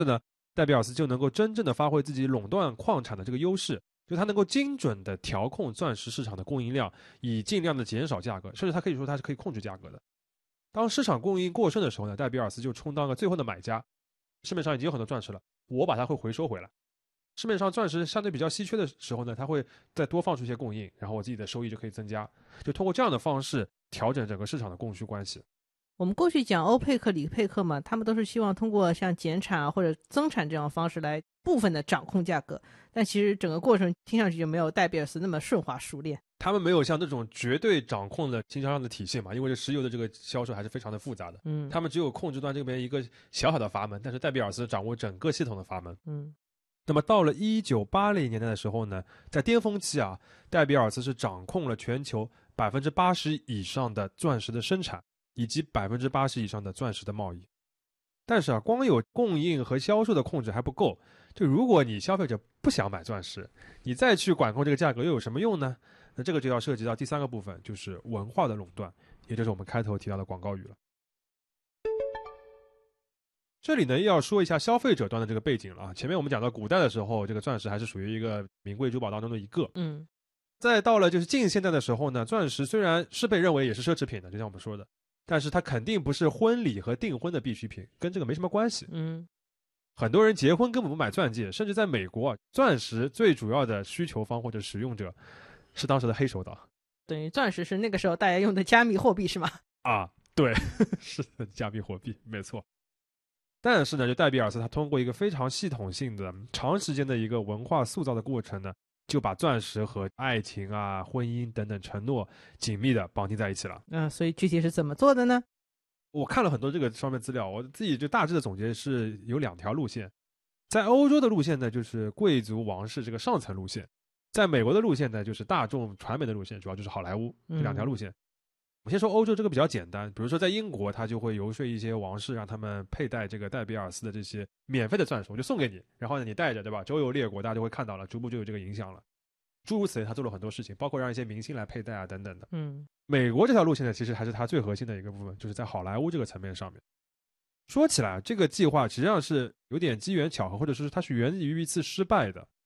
戴比尔斯就能够真正的发挥自己垄断矿产的这个优势，就它能够精准的调控钻石市场的供应量，以尽量的减少价格，甚至它可以说它是可以控制价格的。当市场供应过剩的时候呢，戴比尔斯就充当了最后的买家。市面上已经有很多钻石了，我把它会回收回来。市面上钻石相对比较稀缺的时候呢，它会再多放出一些供应，然后我自己的收益就可以增加，就通过这样的方式调整整个市场的供需关系。 我们过去讲欧佩克、里佩克嘛，他们都是希望通过像减产或者增产这样的方式来部分的掌控价格，但其实整个过程听上去就没有戴比尔斯那么顺滑熟练。 他们没有像这种绝对掌控的经销商的体系嘛，因为这石油的这个销售还是非常的复杂的。他们只有控制端这边一个小小的阀门，但是戴比尔斯掌握整个系统的阀门。那么到了1980年代的时候呢，在巅峰期啊，戴比尔斯是掌控了全球80%以上的钻石的生产，以及80%以上的钻石的贸易。但是啊，光有供应和销售的控制还不够，就如果你消费者不想买钻石，你再去管控这个价格又有什么用呢？那这个就要涉及到第三个部分，就是文化的垄断，也就是我们开头提到的广告语了。这里呢又要说一下消费者端的这个背景了啊。前面我们讲到古代的时候，这个钻石还是属于一个名贵珠宝当中的一个。再到了就是近现代的时候呢，钻石虽然是被认为也是奢侈品的，就像我们说的，但是它肯定不是婚礼和订婚的必需品，跟这个没什么关系。很多人结婚根本不买钻戒，甚至在美国，钻石最主要的需求方或者使用者是当时的黑手党。 等于钻石是那个时候大家用的加密货币是吗？ 啊，对，是的，加密货币，没错。但是呢，就戴比尔斯他通过一个非常系统性的、长时间的一个文化塑造的过程呢，就把钻石和爱情啊、婚姻等等承诺紧密的绑定在一起了。 所以具体是怎么做的呢？ 我看了很多这个方面资料，我自己就大致的总结是有2条路线。在欧洲的路线呢，就是贵族王室这个上层路线；在美国的路线呢，就是大众传媒的路线，主要就是好莱坞这2条路线。我先说欧洲这个比较简单，比如说在英国，他就会游说一些王室，让他们佩戴这个戴比尔斯的这些免费的钻石，我就送给你，然后呢你戴着，对吧？周游列国，大家就会看到了，逐步就有这个影响了。诸如此类，他做了很多事情，包括让一些明星来佩戴啊等等的。美国这条路线呢，其实还是它最核心的一个部分，就是在好莱坞这个层面上面。说起来，这个计划实际上是有点机缘巧合，或者是它是源于一次失败的。